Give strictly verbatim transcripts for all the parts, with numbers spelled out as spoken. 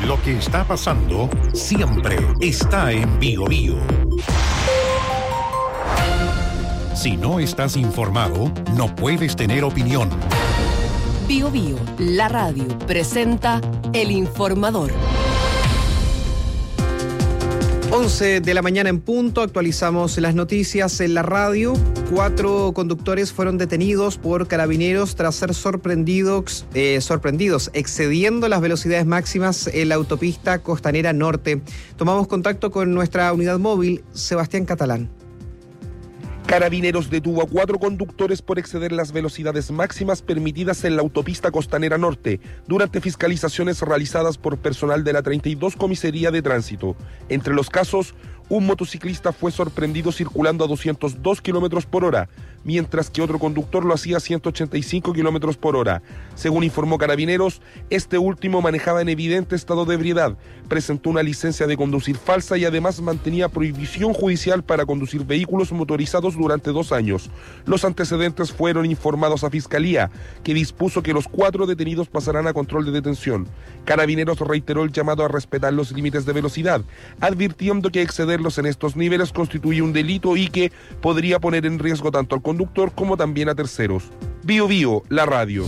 Lo que está pasando siempre está en Bio Bio. Si no estás informado, no puedes tener opinión. Bio Bio, la radio, presenta El Informador. once de la mañana en punto, actualizamos las noticias en la radio. Cuatro conductores fueron detenidos por carabineros tras ser sorprendidos, eh, sorprendidos excediendo las velocidades máximas en la autopista Costanera Norte. Tomamos contacto con nuestra unidad móvil, Sebastián Catalán. Carabineros detuvo a cuatro conductores por exceder las velocidades máximas permitidas en la autopista Costanera Norte durante fiscalizaciones realizadas por personal de la treinta y dos Comisaría de Tránsito. Entre los casos, un motociclista fue sorprendido circulando a doscientos dos kilómetros por hora, mientras que otro conductor lo hacía a ciento ochenta y cinco kilómetros por hora. Según informó Carabineros, este último manejaba en evidente estado de ebriedad, presentó una licencia de conducir falsa y además mantenía prohibición judicial para conducir vehículos motorizados durante dos años. Los antecedentes fueron informados a Fiscalía, que dispuso que los cuatro detenidos pasarán a control de detención. Carabineros reiteró el llamado a respetar los límites de velocidad, advirtiendo que excederlos en estos niveles constituye un delito y que podría poner en riesgo tanto al conductor como también a terceros. Bio Bio, la radio.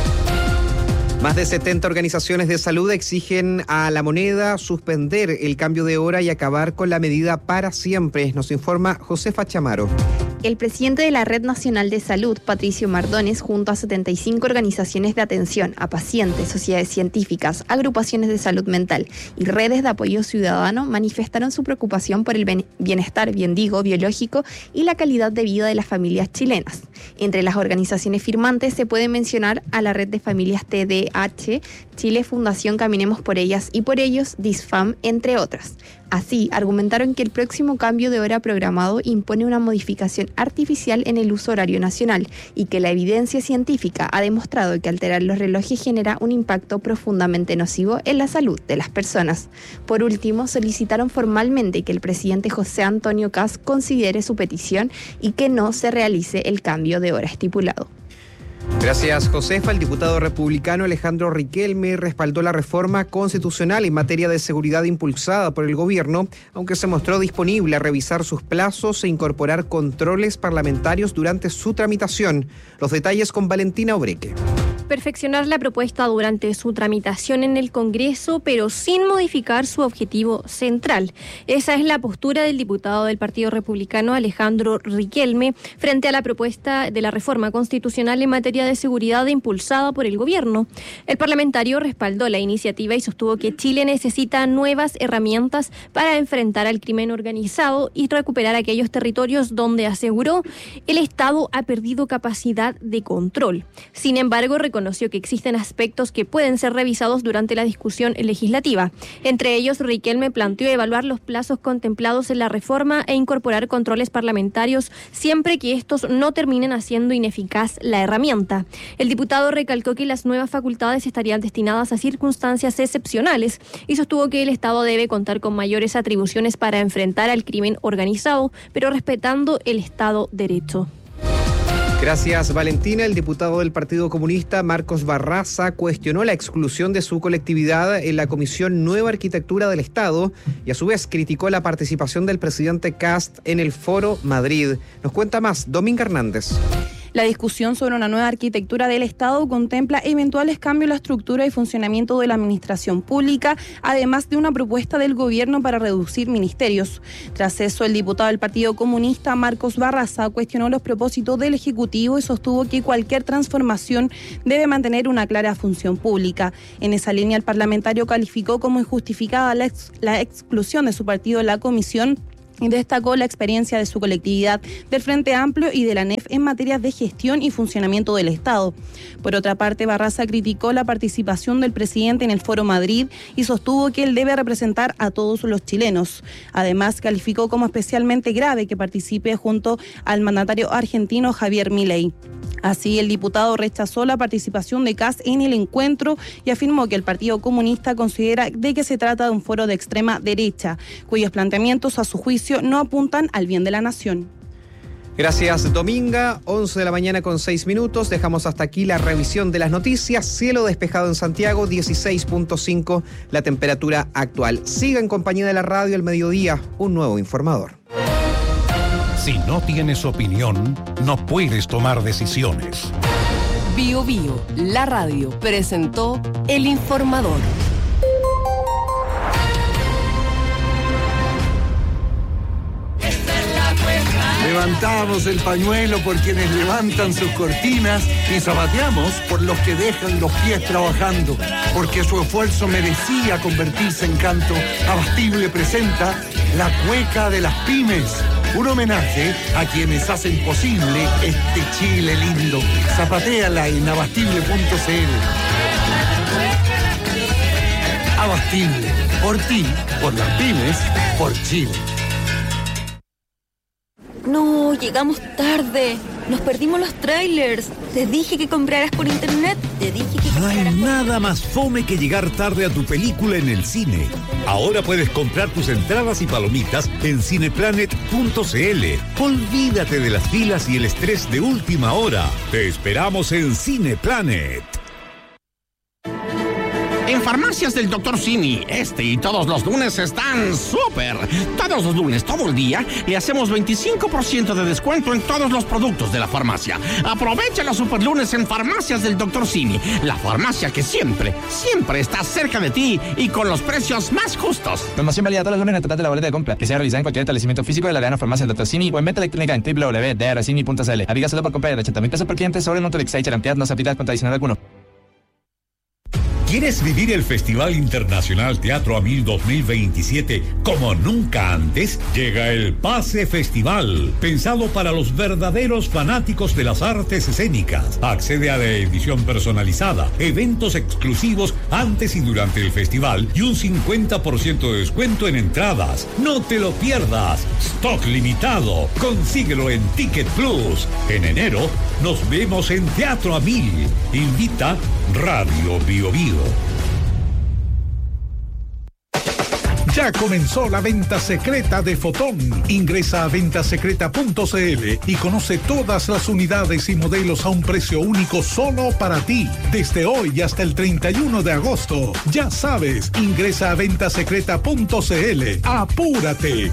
Más de setenta organizaciones de salud exigen a La Moneda suspender el cambio de hora y acabar con la medida para siempre. Nos informa Josefa Chamaro. El presidente de la Red Nacional de Salud, Patricio Mardones, junto a setenta y cinco organizaciones de atención a pacientes, sociedades científicas, agrupaciones de salud mental y redes de apoyo ciudadano, manifestaron su preocupación por el bienestar, bien digo, biológico y la calidad de vida de las familias chilenas. Entre las organizaciones firmantes se puede mencionar a la Red de Familias T D A H, Chile Fundación Caminemos por Ellas y por Ellos, DISFAM, entre otras. Así, argumentaron que el próximo cambio de hora programado impone una modificación artificial en el uso horario nacional y que la evidencia científica ha demostrado que alterar los relojes genera un impacto profundamente nocivo en la salud de las personas. Por último, solicitaron formalmente que el presidente José Antonio Kast considere su petición y que no se realice el cambio de hora estipulado. Gracias, Josefa. El diputado republicano Alejandro Riquelme respaldó la reforma constitucional en materia de seguridad impulsada por el gobierno, aunque se mostró disponible a revisar sus plazos e incorporar controles parlamentarios durante su tramitación. Los detalles con Valentina Obreque. Perfeccionar la propuesta durante su tramitación en el Congreso, pero sin modificar su objetivo central. Esa es la postura del diputado del Partido Republicano Alejandro Riquelme frente a la propuesta de la reforma constitucional en materia de seguridad impulsada por el gobierno. El parlamentario respaldó la iniciativa y sostuvo que Chile necesita nuevas herramientas para enfrentar al crimen organizado y recuperar aquellos territorios donde, aseguró, el Estado ha perdido capacidad de control. Sin embargo, reconoció que existen aspectos que pueden ser revisados durante la discusión legislativa. Entre ellos, Riquelme planteó evaluar los plazos contemplados en la reforma e incorporar controles parlamentarios siempre que estos no terminen haciendo ineficaz la herramienta. El diputado recalcó que las nuevas facultades estarían destinadas a circunstancias excepcionales y sostuvo que el Estado debe contar con mayores atribuciones para enfrentar al crimen organizado, pero respetando el Estado de Derecho. Gracias, Valentina. El diputado del Partido Comunista, Marcos Barraza, cuestionó la exclusión de su colectividad en la Comisión Nueva Arquitectura del Estado y a su vez criticó la participación del presidente Kast en el Foro Madrid. Nos cuenta más Dominga Hernández. La discusión sobre una nueva arquitectura del Estado contempla eventuales cambios en la estructura y funcionamiento de la administración pública, además de una propuesta del gobierno para reducir ministerios. Tras eso, el diputado del Partido Comunista, Marcos Barraza, cuestionó los propósitos del Ejecutivo y sostuvo que cualquier transformación debe mantener una clara función pública. En esa línea, el parlamentario calificó como injustificada la, ex- la exclusión de su partido de la comisión y destacó la experiencia de su colectividad del Frente Amplio y de la N E F en materia de gestión y funcionamiento del Estado. Por otra parte, Barraza criticó la participación del presidente en el Foro Madrid y sostuvo que él debe representar a todos los chilenos. Además, calificó como especialmente grave que participe junto al mandatario argentino Javier Milei. Así, el diputado rechazó la participación de Kast en el encuentro y afirmó que el Partido Comunista considera de que se trata de un foro de extrema derecha, cuyos planteamientos, a su juicio, no apuntan al bien de la nación. Gracias, Dominga. once de la mañana con seis minutos. Dejamos hasta aquí la revisión de las noticias. Cielo despejado en Santiago, dieciséis punto cinco la temperatura actual. Siga en compañía de la radio al mediodía, un nuevo informador. Si no tienes opinión, no puedes tomar decisiones. Bio Bio, la radio, presentó El Informador. Levantamos el pañuelo por quienes levantan sus cortinas y zapateamos por los que dejan los pies trabajando, porque su esfuerzo merecía convertirse en canto. Abastible presenta La Cueca de las Pymes, un homenaje a quienes hacen posible este Chile lindo. Zapatéala en abastible punto c l. Abastible, por ti, por las pymes, por Chile. No, llegamos tarde. Nos perdimos los trailers. Te dije que compraras por internet. Te dije que... No hay nada más fome que llegar tarde a tu película en el cine. Ahora puedes comprar tus entradas y palomitas en cineplanet punto c l. Olvídate de las filas y el estrés de última hora. Te esperamos en Cineplanet. En Farmacias del doctor Simi, este y todos los lunes están súper. Todos los lunes, todo el día, le hacemos veinticinco por ciento de descuento en todos los productos de la farmacia. Aprovecha los super lunes en Farmacias del doctor Simi, la farmacia que siempre, siempre está cerca de ti y con los precios más justos. Promoción válida todos los lunes en el total de la boleta de compra, que sea realizada en cualquier establecimiento físico de la cadena Farmacias del doctor Simi o en venta electrónica en doble u doble u doble u punto d r simi punto c l. Aplica solo por compra de ochenta mil pesos por cliente sobre el monto de Exchange. La cantidad no se aplica con adicional alguno. ¿Quieres vivir el Festival Internacional Teatro Amil dos mil veintisiete como nunca antes? Llega el Pase Festival, pensado para los verdaderos fanáticos de las artes escénicas. Accede a la edición personalizada, eventos exclusivos antes y durante el festival y un cincuenta por ciento de descuento en entradas. No te lo pierdas. Stock limitado. Consíguelo en Ticket Plus. En enero nos vemos en Teatro Amil. Invita Radio Bio Bio. Ya comenzó la venta secreta de Fotón. Ingresa a venta secreta punto c l y conoce todas las unidades y modelos a un precio único solo para ti. Desde hoy hasta el treinta y uno de agosto. Ya sabes, ingresa a venta secreta punto c l. ¡Apúrate!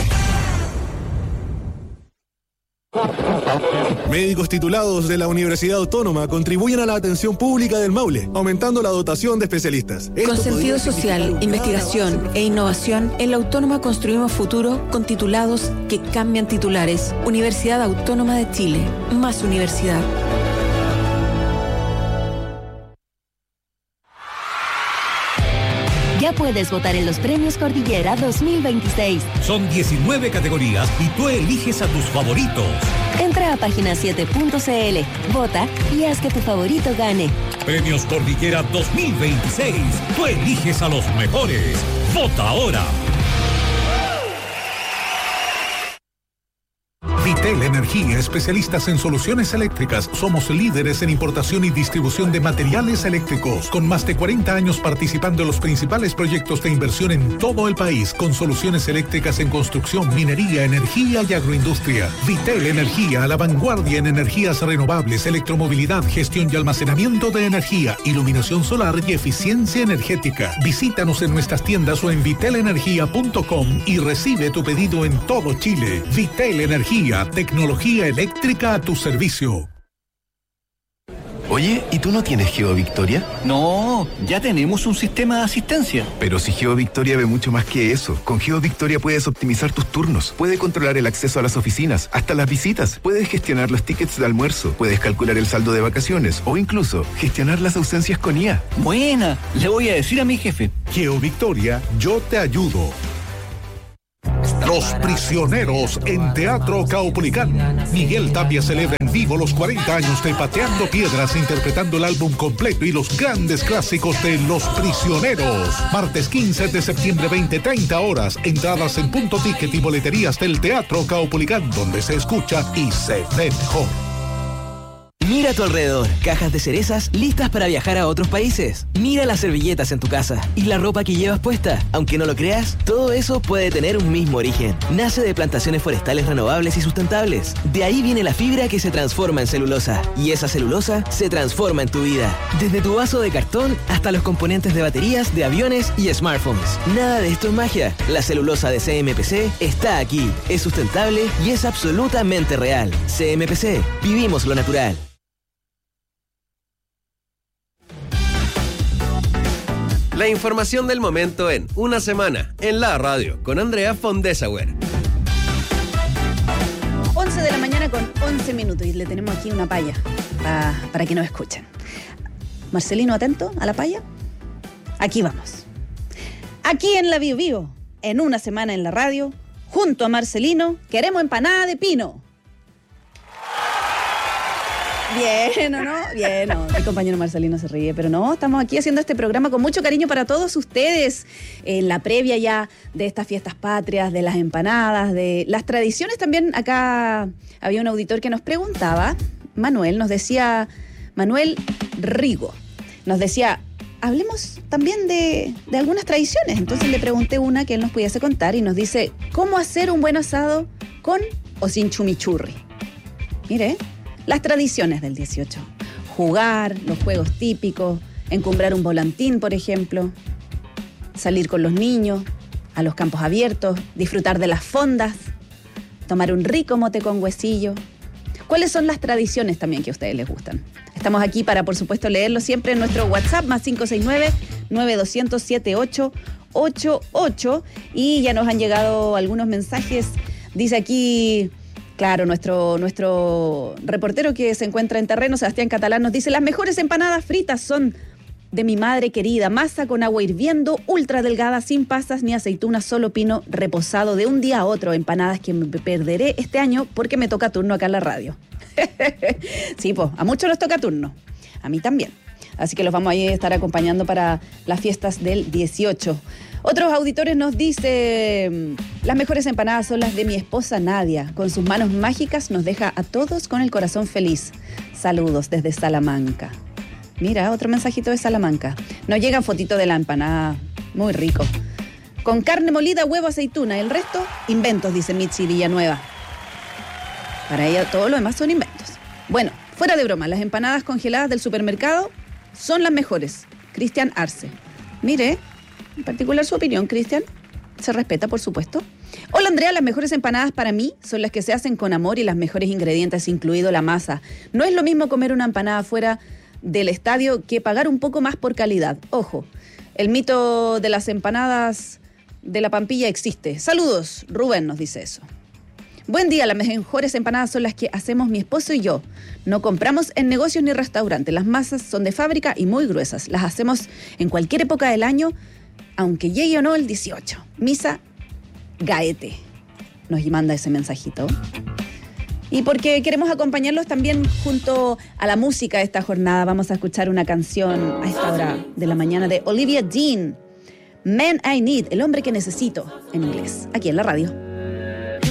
Médicos titulados de la Universidad Autónoma contribuyen a la atención pública del Maule, aumentando la dotación de especialistas. Con sentido social, investigación e innovación, en la Autónoma construimos futuro con titulados que cambian titulares. Universidad Autónoma de Chile. Más universidad. Ya puedes votar en los Premios Cordillera dos mil veintiséis. Son diecinueve categorías y tú eliges a tus favoritos. Entra a página siete punto c l, vota y haz que tu favorito gane. Premios Cordillera dos mil veintiséis. Tú eliges a los mejores. Vota ahora. Vitel Energía, especialistas en soluciones eléctricas. Somos líderes en importación y distribución de materiales eléctricos, con más de cuarenta años participando en los principales proyectos de inversión en todo el país, con soluciones eléctricas en construcción, minería, energía y agroindustria. Vitel Energía, a la vanguardia en energías renovables, electromovilidad, gestión y almacenamiento de energía, iluminación solar y eficiencia energética. Visítanos en nuestras tiendas o en vitel energía punto com y recibe tu pedido en todo Chile. Vitel Energía, tecnología eléctrica a tu servicio. Oye, ¿y tú no tienes GeoVictoria? No, ya tenemos un sistema de asistencia. Pero si GeoVictoria ve mucho más que eso. Con GeoVictoria puedes optimizar tus turnos, puedes controlar el acceso a las oficinas, hasta las visitas, puedes gestionar los tickets de almuerzo, puedes calcular el saldo de vacaciones o incluso gestionar las ausencias con I A. Buena, le voy a decir a mi jefe. GeoVictoria, yo te ayudo. Los Prisioneros en Teatro Caupolicán. Miguel Tapia celebra en vivo los cuarenta años de Pateando Piedras, interpretando el álbum completo y los grandes clásicos de Los Prisioneros. Martes quince de septiembre, veinte treinta horas. Entradas en Punto Ticket y boleterías del Teatro Caupolicán, donde se escucha y se ve mejor. Mira a tu alrededor, cajas de cerezas listas para viajar a otros países. Mira las servilletas en tu casa y la ropa que llevas puesta. Aunque no lo creas, todo eso puede tener un mismo origen. Nace de plantaciones forestales renovables y sustentables. De ahí viene la fibra que se transforma en celulosa. Y esa celulosa se transforma en tu vida. Desde tu vaso de cartón hasta los componentes de baterías, de aviones y smartphones. Nada de esto es magia. La celulosa de C M P C está aquí. Es sustentable y es absolutamente real. C M P C. Vivimos lo natural. La información del momento en Una Semana, en la radio, con Andrea Fondesauer. once de la mañana con once minutos y le tenemos aquí una paya pa, para que nos escuchen. Marcelino, atento a la paya. Aquí vamos. Aquí en la Bio Bio, en Una Semana en la radio, junto a Marcelino, queremos empanada de pino. Bien, ¿o no? Bien, no. Mi compañero Marcelino se ríe, pero no, estamos aquí haciendo este programa con mucho cariño para todos ustedes. En la previa ya de estas fiestas patrias, de las empanadas, de las tradiciones también. Acá había un auditor que nos preguntaba, Manuel, nos decía, Manuel Rigo, nos decía, hablemos también de, de algunas tradiciones. Entonces le pregunté una que él nos pudiese contar y nos dice, ¿cómo hacer un buen asado con o sin chumichurri? Mire, las tradiciones del dieciocho. Jugar, los juegos típicos, encumbrar un volantín, por ejemplo, salir con los niños a los campos abiertos, disfrutar de las fondas, tomar un rico mote con huesillo. ¿Cuáles son las tradiciones también que a ustedes les gustan? Estamos aquí para, por supuesto, leerlo siempre en nuestro WhatsApp, más cinco seis nueve, nueve dos cero cero, siete ocho ocho ocho. Y ya nos han llegado algunos mensajes. Dice aquí... Claro, nuestro, nuestro reportero que se encuentra en terreno, Sebastián Catalán, nos dice, las mejores empanadas fritas son de mi madre querida, masa con agua hirviendo, ultra delgada, sin pasas ni aceitunas, solo pino reposado de un día a otro. Empanadas que me perderé este año porque me toca turno acá en la radio. Sí, pues, a muchos nos toca turno, a mí también. Así que los vamos a estar acompañando para las fiestas del dieciocho. Otros auditores nos dicen, las mejores empanadas son las de mi esposa Nadia. Con sus manos mágicas nos deja a todos con el corazón feliz. Saludos desde Salamanca. Mira, otro mensajito de Salamanca. Nos llega fotito de la empanada. Muy rico. Con carne molida, huevo, aceituna. El resto, inventos, dice Mitzi Villanueva. Para ella todo lo demás son inventos. Bueno, fuera de broma, las empanadas congeladas del supermercado son las mejores. Cristian Arce. Mire, en particular su opinión, Cristian. Se respeta, por supuesto. Hola, Andrea, las mejores empanadas para mí son las que se hacen con amor y las mejores ingredientes, incluido la masa. No es lo mismo comer una empanada fuera del estadio que pagar un poco más por calidad. Ojo, el mito de las empanadas de la Pampilla existe. Saludos, Rubén nos dice eso. Buen día, las mejores empanadas son las que hacemos mi esposo y yo. No compramos en negocios ni restaurantes. Las masas son de fábrica y muy gruesas. Las hacemos en cualquier época del año, aunque llegue o no el dieciocho. Misa Gaete nos manda ese mensajito. Y porque queremos acompañarlos también junto a la música de esta jornada, vamos a escuchar una canción a esta hora de la mañana de Olivia Dean, Man I Need, el hombre que necesito, en inglés, aquí en la radio.